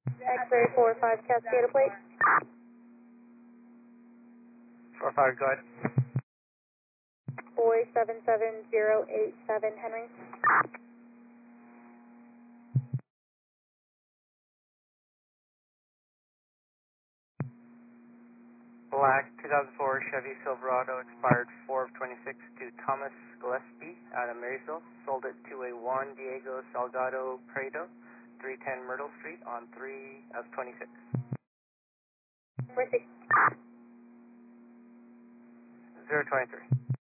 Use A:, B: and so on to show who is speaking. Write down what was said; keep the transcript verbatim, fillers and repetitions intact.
A: X-ray four five Cascada plate.
B: four five, go ahead.
A: Boy seven seven zero eight seven Henry.
B: Black two thousand four Chevy Silverado, expired four of twenty-six, to Thomas Gillespie out of Marysville. Sold it to a Juan Diego Salgado Prado, three ten Myrtle Street on three of twenty-six.
A: Four six.
B: zero twenty-three.